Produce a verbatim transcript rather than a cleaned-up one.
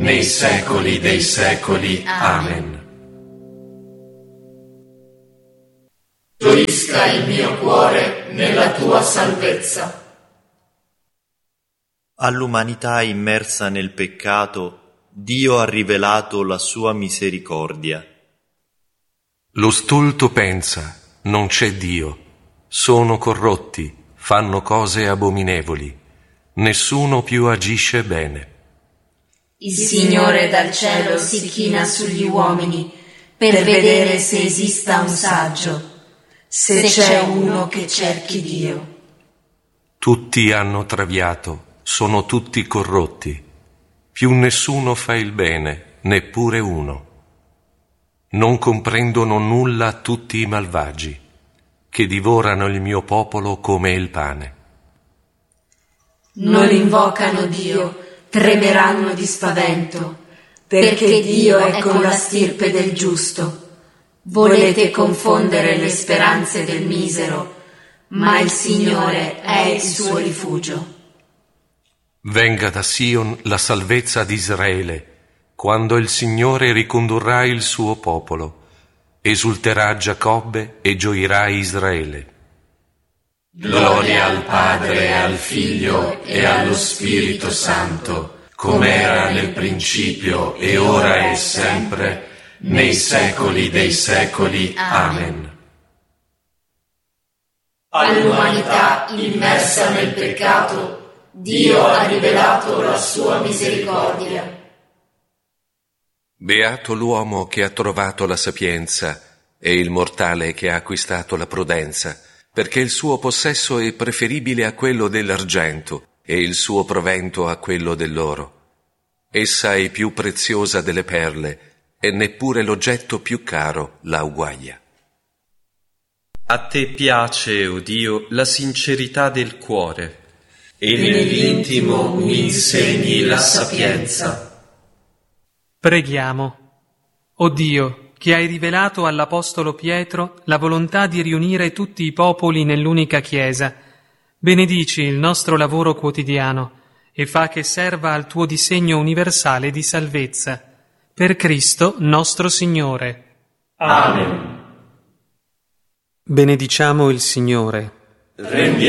nei secoli dei secoli. Amen. Gioisca il mio cuore nella tua salvezza. All'umanità immersa nel peccato, Dio ha rivelato la sua misericordia. Lo stolto pensa, non c'è Dio, sono corrotti, fanno cose abominevoli, nessuno più agisce bene. Il Signore dal cielo si china sugli uomini per vedere se esista un saggio, se c'è uno che cerchi Dio. Tutti hanno traviato, sono tutti corrotti, più nessuno fa il bene, neppure uno. Non comprendono nulla tutti i malvagi, che divorano il mio popolo come il pane. Non invocano Dio, tremeranno di spavento, perché Dio è con la stirpe del giusto. Volete confondere le speranze del misero, ma il Signore è il suo rifugio. Venga da Sion la salvezza di Israele, quando il Signore ricondurrà il suo popolo. Esulterà Giacobbe e gioirà Israele. Gloria al Padre, al Figlio e allo Spirito Santo, come era nel principio e ora e sempre, nei secoli dei secoli. Amen. All'umanità immersa nel peccato, Dio ha rivelato la sua misericordia. Beato l'uomo che ha trovato la sapienza e il mortale che ha acquistato la prudenza, perché il suo possesso è preferibile a quello dell'argento e il suo provento a quello dell'oro. Essa è più preziosa delle perle e neppure l'oggetto più caro la uguaglia. A te piace, o Dio, la sincerità del cuore, e nell'intimo mi insegni la sapienza. Preghiamo. O Dio, che hai rivelato all'Apostolo Pietro la volontà di riunire tutti i popoli nell'unica Chiesa, benedici il nostro lavoro quotidiano e fa che serva al tuo disegno universale di salvezza. Per Cristo nostro Signore. Amen. Benediciamo il Signore. Rendiamo